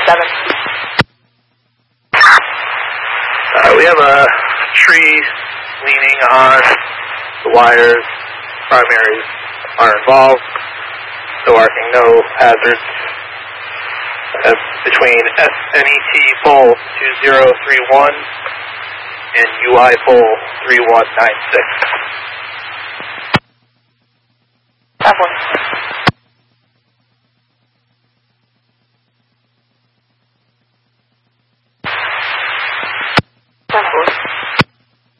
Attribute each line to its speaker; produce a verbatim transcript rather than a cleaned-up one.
Speaker 1: seven.
Speaker 2: Uh, we have a tree leaning on the wires. Primaries are involved. So marking no hazards. Uh, between S N E T pole two zero three one and U I pole three one nine six.
Speaker 1: F one.